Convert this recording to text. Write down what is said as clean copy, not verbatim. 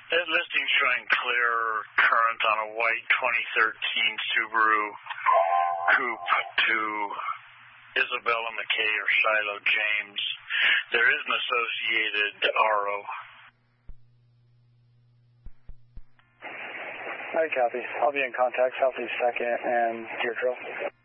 That listing showing clear current on a white 2013 Subaru Coupe to Isabella McKay or Shiloh James. There is an associated RO. All right, copy. I'll be in contact, Southeast 2nd and Deer Trail.